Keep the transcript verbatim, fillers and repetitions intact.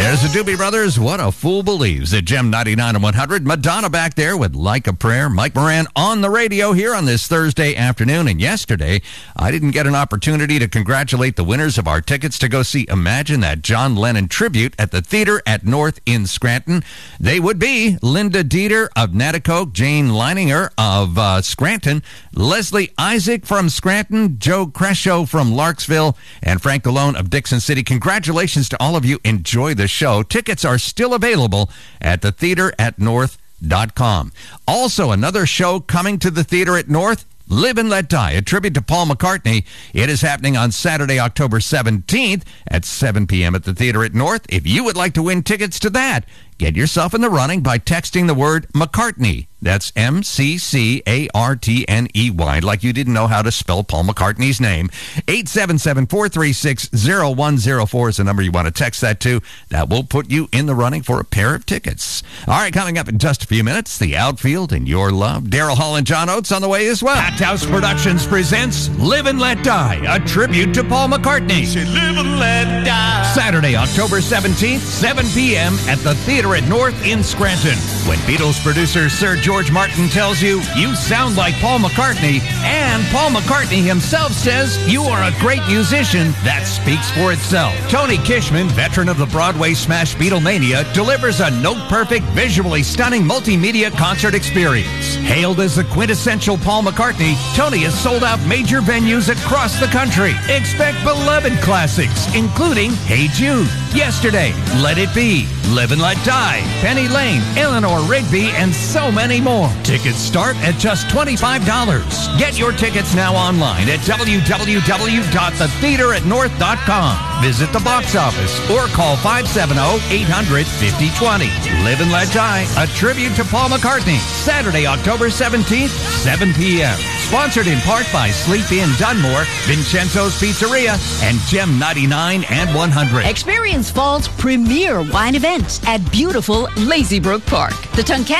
There's the Doobie Brothers. What a Fool Believes at Gem ninety-nine and one hundred. Madonna back there with Like a Prayer. Mike Moran on the radio here on this Thursday afternoon. And yesterday, I didn't get an opportunity to congratulate the winners of our tickets to go see Imagine, that John Lennon tribute at the Theater at North in Scranton. They would be Linda Dieter of Natticoke, Jane Leininger of uh, Scranton, Leslie Isaac from Scranton, Joe Crescio from Larksville, and Frank Delone of Dixon City. Congratulations to all of you. Enjoy the show. Tickets are still available at the theater at north dot com. Also, another show coming to the Theater at North, Live and Let Die, a tribute to Paul McCartney. It is happening on Saturday, October seventeenth at seven p.m. at the Theater at North. If you would like to win tickets to that, get yourself in the running by texting the word McCartney. That's M C C A R T N E Y, like you didn't know how to spell Paul McCartney's name. eight seven seven, four three six, zero one zero four is the number you want to text that to. That will put you in the running for a pair of tickets. All right, coming up in just a few minutes, the Outfield and Your Love. Daryl Hall and John Oates on the way as well. Packed House Productions presents Live and Let Die, a tribute to Paul McCartney. Say live and let die. Saturday, October seventeenth, seven p.m. at the Theater at North in Scranton. When Beatles producer Sir George Martin tells you, you sound like Paul McCartney, and Paul McCartney himself says you are a great musician, that speaks for itself. Tony Kishman, veteran of the Broadway smash Beatlemania, delivers a note-perfect, visually stunning multimedia concert experience. Hailed as the quintessential Paul McCartney, Tony has sold out major venues across the country. Expect beloved classics, including Hey Jude, Yesterday, Let It Be, Live and Let Die, Penny Lane, Eleanor Rigby, and so many more. Tickets start at just twenty-five dollars. Get your tickets now online at w w w dot the theater at north dot com. Visit the box office or call five seven zero, eight hundred, fifty twenty. Live and Let Die, a tribute to Paul McCartney. Saturday, October seventeenth, seven p.m. Sponsored in part by Sleep Inn Dunmore, Vincenzo's Pizzeria, and Gem ninety-nine and one hundred. Experience fall's premier wine event at beautiful Lazy Brook Park. The Tonkat